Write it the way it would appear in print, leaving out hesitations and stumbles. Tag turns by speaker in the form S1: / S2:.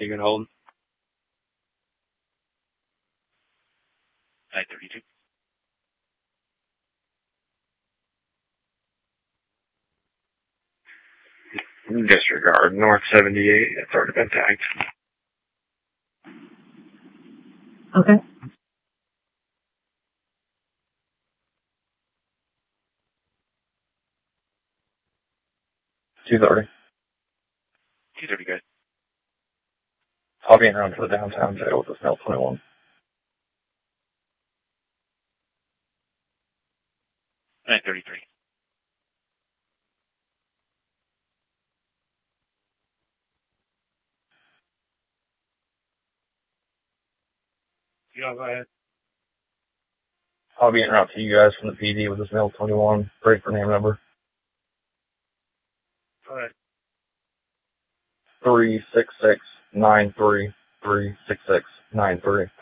S1: You can hold.
S2: 932.
S1: Disregard. North 78. It's already been tagged.
S2: Okay.
S1: $230.
S3: 230, guys.
S1: I'll be around to the downtown jail with the smell 21.
S3: 933.
S1: Go ahead. I'll be en route to you guys from the PD with the smell 21. Break for name number.
S3: Go ahead.
S1: 36693. 36693.